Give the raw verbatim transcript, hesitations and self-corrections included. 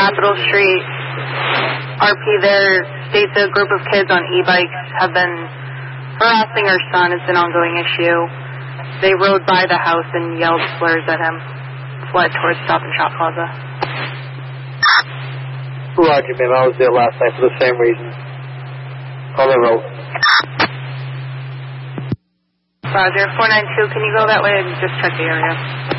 Capitol Street. R P there states a group of kids on e-bikes have been harassing her son. It's an ongoing issue. They rode by the house and yelled slurs at him, fled towards Stop and Shop Plaza. Roger, ma'am. I was there last night for the same reason. On the road. Roger, four nine two, can you go that way and just check the area?